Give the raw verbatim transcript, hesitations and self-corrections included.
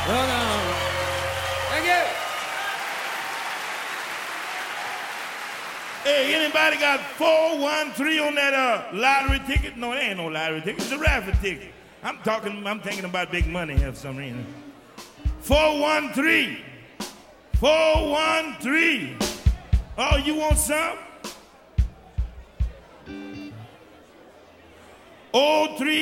Well, no. Thank you. Hey, anybody got four one three on that uh, lottery ticket? No, it ain't no lottery ticket. It's a raffle ticket. I'm talking, I'm thinking about big money here for some reason. four one three. four one three. Oh, you want some? oh three